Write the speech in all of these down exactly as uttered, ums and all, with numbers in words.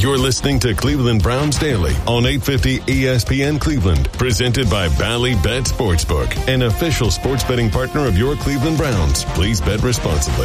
You're listening to Cleveland Browns Daily on eight fifty E S P N Cleveland, presented by Bally Bet Sportsbook, an official sports betting partner of your Cleveland Browns. Please bet responsibly.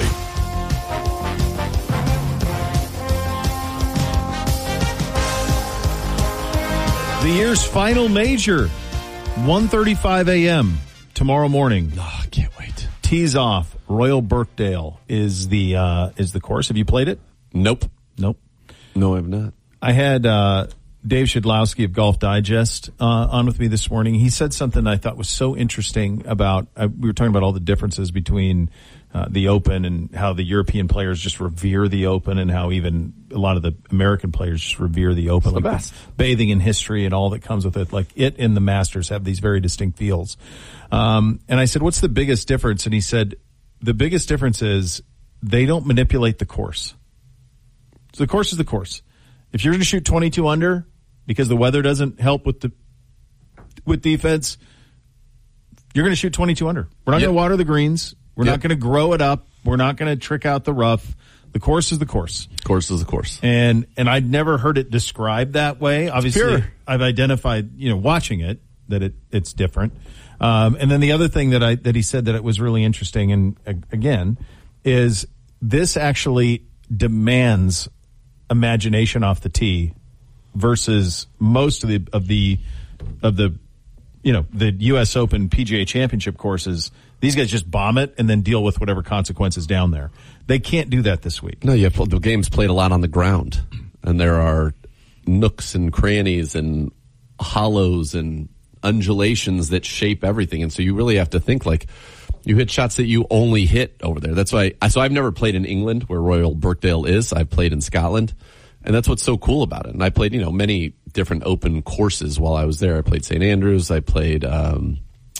The year's final major, one thirty-five a.m. tomorrow morning. Oh, I can't wait. Tees off. Royal Birkdale is the uh, is the course. Have you played it? Nope. Nope. No, I have not. I had uh, Dave Shedlowski of Golf Digest uh, on with me this morning. He said something I thought was so interesting about, uh, we were talking about all the differences between uh, the Open and how the European players just revere the Open and how even a lot of the American players just revere the Open. It's the like best. Bathing in history and all that comes with it. Like it and the Masters have these very distinct feels. Um, and I said, what's the biggest difference? And he said, the biggest difference is they don't manipulate the course. So the course is the course. If you're going to shoot twenty-two under because the weather doesn't help with the with defense, you're going to shoot twenty-two under. We're not Yep. going to water the greens. We're Yep. not going to grow it up. We're not going to trick out the rough. The course is the course. Course is the course. And and I'd never heard it described that way. Obviously, pure. I've identified, you know, watching it that it it's different. Um, and then the other thing that I that he said that it was really interesting, and uh, again, is this actually demands imagination off the tee versus most of the of the of the you know the U S Open P G A Championship courses. These guys just bomb it and then deal with whatever consequences down there. They can't do that this week. No, you have, the game's played a lot on the ground, and there are nooks and crannies and hollows and undulations that shape everything, and so you really have to think like you hit shots that you only hit over there. That's why. So I've never played in England where Royal Birkdale is. I've played in Scotland, and that's what's so cool about it. And I played, you know, many different open courses while I was there. I played Saint Andrews. I played um,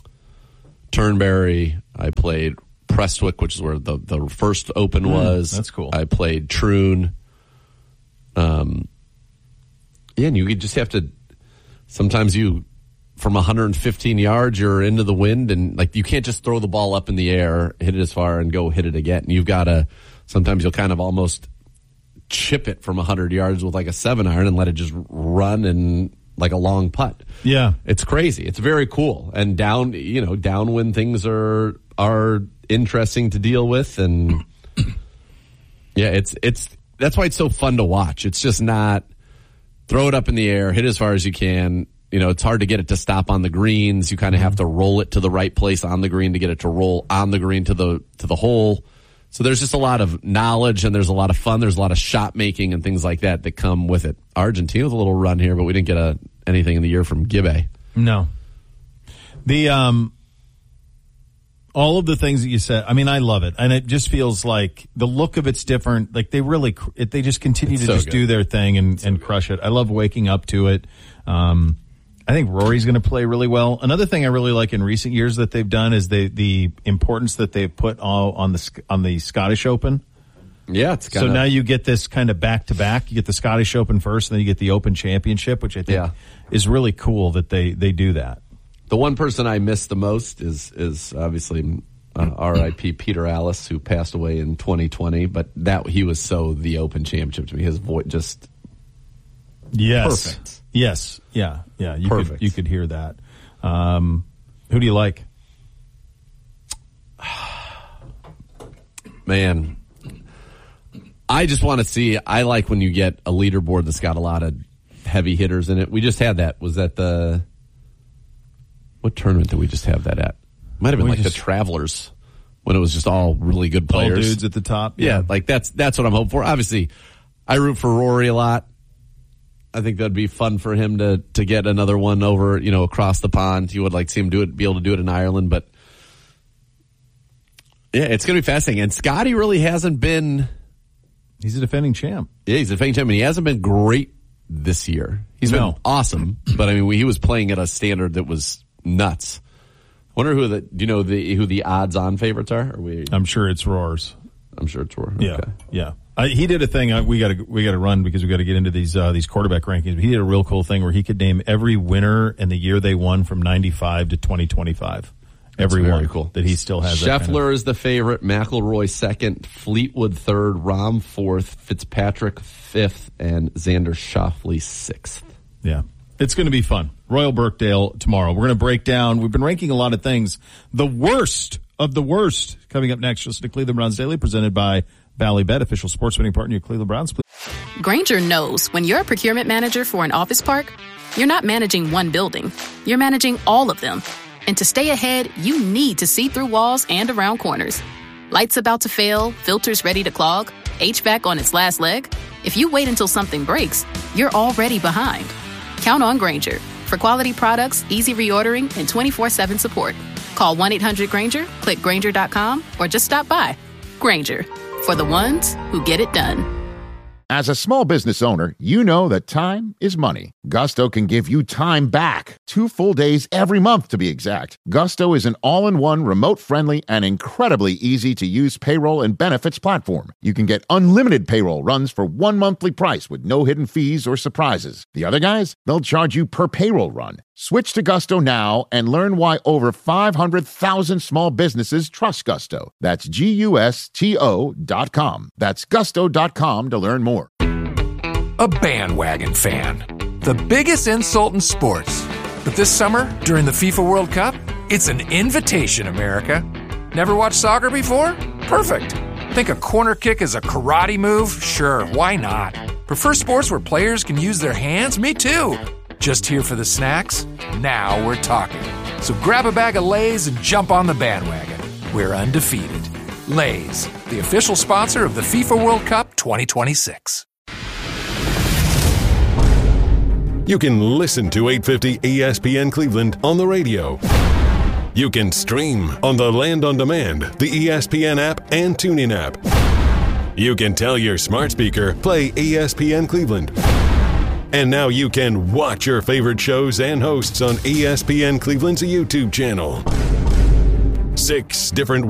Turnberry. I played Prestwick, which is where the the first Open Mm, was. that's cool. I played Troon. Um, yeah, and you just have to. Sometimes you. From one hundred fifteen yards, you're into the wind, and like you can't just throw the ball up in the air, hit it as far, and go hit it again. You've got to. Sometimes you'll kind of almost chip it from one hundred yards with like a seven iron and let it just run and like a long putt. Yeah, it's crazy. It's very cool, and down, you know, downwind things are are interesting to deal with, and yeah, it's it's that's why it's so fun to watch. It's just not throw it up in the air, hit as far as you can. You know, it's hard to get it to stop on the greens. You kind of have to roll it to the right place on the green to get it to roll on the green to the to the hole. So there's just a lot of knowledge, and there's a lot of fun. There's a lot of shot making and things like that that come with it. Argentina with a little run here, but we didn't get a anything in the year from Gibbe. No. The um, all of the things that you said. I mean, I love it, and it just feels like the look of it's different. Like they really, cr- it, they just continue It's to so just good. do their thing and, and crush it. I love waking up to it. Um, I think Rory's going to play really well. Another thing I really like in recent years that they've done is the the importance that they've put all on the on the Scottish Open. Yeah, it's kind So of now you get this kind of back to back. You get the Scottish Open first, and then you get the Open Championship, which I think Yeah. is really cool that they they do that. the one person I miss the most is is obviously uh, R I P Peter Allis, who passed away in twenty twenty. But that he was so the Open Championship to me. His voice just Yes. perfect. Yes. Yeah. Yeah. You Perfect. could you could hear that. Um, who do you like? Man, I just want to see. I like when you get a leaderboard that's got a lot of heavy hitters in it. We just had that. Was that the what tournament did we just have that at? Might have been We like just- the Travelers when it was just all really good All players. dudes at the top. Yeah, like that's that's what I'm hoping for. Obviously, I root for Rory a lot. I think that'd be fun for him to to get another one over, you know, across the pond. You would like to see him do it, be able to do it in Ireland, but yeah, it's going to be fascinating. And Scotty really hasn't been. He's a defending champ. Yeah, he's a defending champ, and he hasn't been great this year. He's No. been awesome, but I mean, he was playing at a standard that was nuts. I wonder who the do you know the who the odds-on favorites are? Are we? I'm sure it's Roars. I'm sure it's Rory. Yeah, Okay. yeah. Uh, he did a thing. Uh, we got to we got to run because we got to get into these uh, these quarterback rankings. He did a real cool thing where he could name every winner and the year they won from ninety-five to twenty twenty-five, everyone very cool. that he still has. Scheffler that kind of, is the favorite, McIlroy second, Fleetwood third, Rahm fourth, Fitzpatrick fifth, and Xander Schauffele sixth. Yeah. It's going to be fun. Royal Birkdale tomorrow. We're going to break down. We've been ranking a lot of things. The worst of the worst coming up next. Listen to Cleveland Browns Daily, presented by Bally Bet, official sports betting partner of Cleveland Browns. Grainger knows when you're a procurement manager for an office park, you're not managing one building. You're managing all of them. And to stay ahead, you need to see through walls and around corners. Lights about to fail, filters ready to clog, H V A C on its last leg. If you wait until something breaks, you're already behind. Count on Grainger for quality products, easy reordering, and twenty-four seven support. Call one eight hundred Grainger, click Grainger dot com, or just stop by. Grainger, for the ones who get it done. As a small business owner, you know that time is money. Gusto can give you time back. Two full days every month, to be exact. Gusto is an all-in-one, remote-friendly, and incredibly easy-to-use payroll and benefits platform. You can get unlimited payroll runs for one monthly price with no hidden fees or surprises. The other guys, they'll charge you per payroll run. Switch to Gusto now and learn why over five hundred thousand small businesses trust Gusto. That's G U S T O dot com. That's gusto dot com to learn more. A bandwagon fan. The biggest insult in sports. But this summer, during the FIFA World Cup, it's an invitation, America. Never watched soccer before? Perfect. Think a corner kick is a karate move? Sure, why not? Prefer sports where players can use their hands? Me too. Just here for the snacks? Now we're talking. So grab a bag of Lay's and jump on the bandwagon. We're undefeated. Lay's, the official sponsor of the FIFA World Cup twenty twenty-six. You can listen to eight fifty E S P N Cleveland on the radio. You can stream on the Land on Demand, the E S P N app, and TuneIn app. You can tell your smart speaker, play E S P N Cleveland. And now you can watch your favorite shows and hosts on E S P N Cleveland's YouTube channel. Six different